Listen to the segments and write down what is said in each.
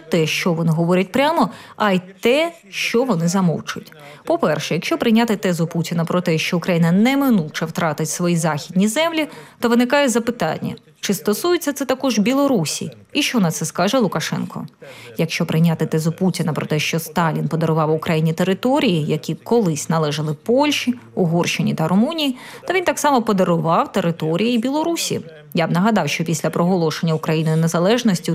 те, що вони говорять прямо, а й те, що вони замовчують. По-перше, якщо прийняти тезу Путіна про те, що Україна неминуче втратить свої західні землі, то виникає запитання, чи стосується це також Білорусі? І що на це скаже Лукашенко? Якщо прийняти тезу Путіна про те, що Сталін подарував Україні території, які колись належали Польщі, Угорщині та Румунії, то він так само подарував території Білорусі. Я б нагадав, що після проголошення Україною незалежності у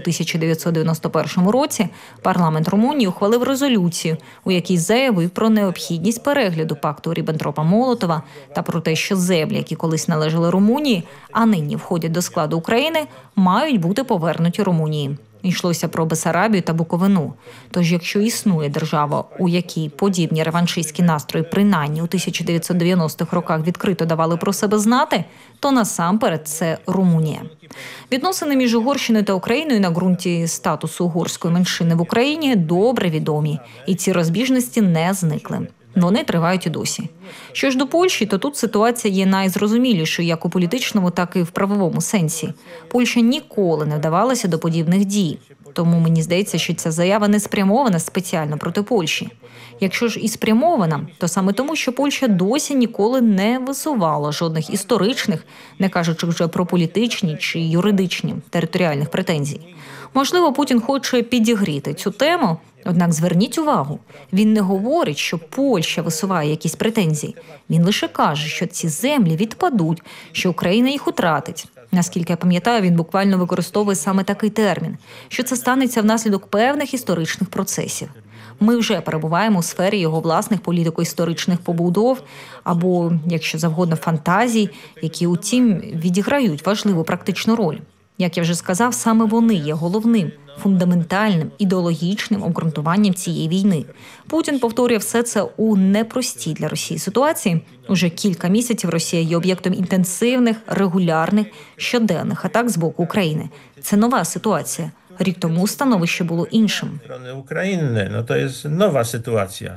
1991 році парламент Румунії ухвалив резолюцію, у якій заявив про необхідність перегляду пакту Ріббентропа-Молотова та про те, що землі, які колись належали Румунії, а нині входять до складу України, мають бути повернуті Румунії. Йшлося про Бессарабію та Буковину. Тож, якщо існує держава, у якій подібні реваншистські настрої принаймні у 1990-х роках відкрито давали про себе знати, то насамперед це Румунія. Відносини між Угорщиною та Україною на ґрунті статусу угорської меншини в Україні добре відомі, і ці розбіжності не зникли. Вони тривають і досі. Що ж до Польщі, то тут ситуація є найзрозумілішою як у політичному, так і в правовому сенсі. Польща ніколи не вдавалася до подібних дій. Тому мені здається, що ця заява не спрямована спеціально проти Польщі. Якщо ж і спрямована, то саме тому, що Польща досі ніколи не висувала жодних історичних, не кажучи вже про політичні чи юридичні територіальних претензій. Можливо, Путін хоче підігріти цю тему, однак зверніть увагу, він не говорить, що Польща висуває якісь претензії. Він лише каже, що ці землі відпадуть, що Україна їх втратить. Наскільки я пам'ятаю, він буквально використовує саме такий термін, що це станеться внаслідок певних історичних процесів. Ми вже перебуваємо у сфері його власних політико-історичних побудов або, якщо завгодно, фантазій, які, утім, відіграють важливу практичну роль. Як я вже сказав, саме вони є головним, фундаментальним, ідеологічним обґрунтуванням цієї війни. Путін повторює все це у непростій для Росії ситуації. Уже кілька місяців Росія є об'єктом інтенсивних, регулярних, щоденних атак з боку України. Це нова ситуація. Рік тому становище було іншим. України, то є нова ситуація.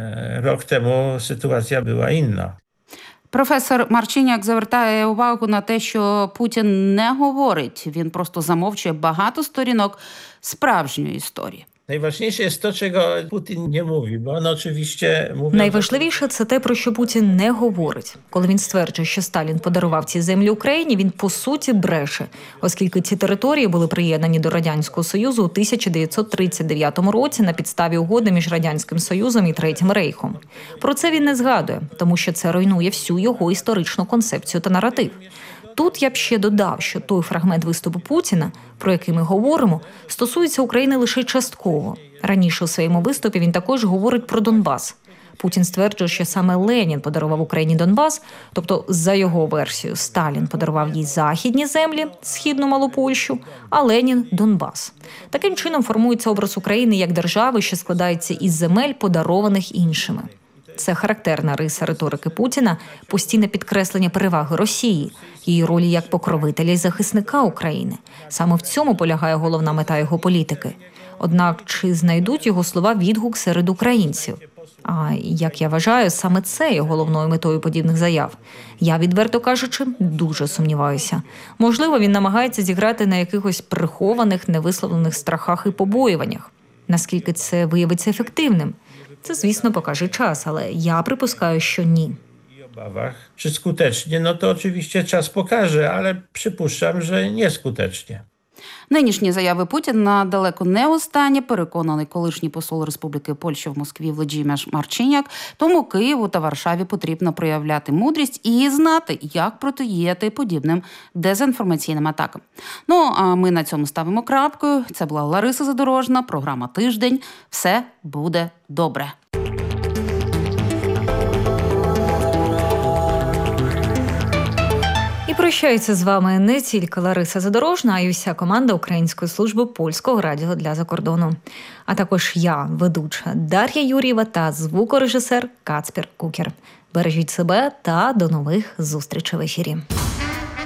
Рік тому ситуація була інша. Професор Марчиняк звертає увагу на те, що Путін не говорить, він просто замовчує багато сторінок справжньої історії. Найважливіше є те, чого Путін не говорить, бо він, очевидно, mówił... Найважливіше – це те, про що Путін не говорить. Коли він стверджує, що Сталін подарував ці землі Україні, він, по суті, бреше, оскільки ці території були приєднані до Радянського Союзу у 1939 році на підставі угоди між Радянським Союзом і Третім Рейхом. Про це він не згадує, тому що це руйнує всю його історичну концепцію та наратив. Тут я б ще додав, що той фрагмент виступу Путіна, про який ми говоримо, стосується України лише частково. Раніше у своєму виступі він також говорить про Донбас. Путін стверджує, що саме Ленін подарував Україні Донбас, тобто, за його версією, Сталін подарував їй західні землі, східну Малу Польщу, а Ленін – Донбас. Таким чином формується образ України як держави, що складається із земель, подарованих іншими. Це характерна риса риторики Путіна – постійне підкреслення переваги Росії, її ролі як покровителя і захисника України. Саме в цьому полягає головна мета його політики. Однак, чи знайдуть його слова відгук серед українців? А, як я вважаю, саме це є головною метою подібних заяв. Я, відверто кажучи, дуже сумніваюся. Можливо, він намагається зіграти на якихось прихованих, невисловлених страхах і побоюваннях. Наскільки це виявиться ефективним? Це, звісно, покаже час, але я припускаю, що ні. Czy skutecznie, to oczywiście czas pokaże, ale przypuszczam, że nieskutecznie. Нинішні заяви Путіна далеко не останні, переконаний колишній посол Республіки Польща в Москві Владимир Марчиняк. Тому Києву та Варшаві потрібно проявляти мудрість і знати, як протидіяти подібним дезінформаційним атакам. Ну, а ми на цьому ставимо крапку. Це була Лариса Задорожна, програма «Тиждень». Все буде добре. І прощається з вами не тільки Лариса Задорожна, а й уся команда Української служби Польського радіо для закордону. А також я, ведуча Дар'я Юрієва та звукорежисер Кацпір Кукер. Бережіть себе та до нових зустрічей в ефірі.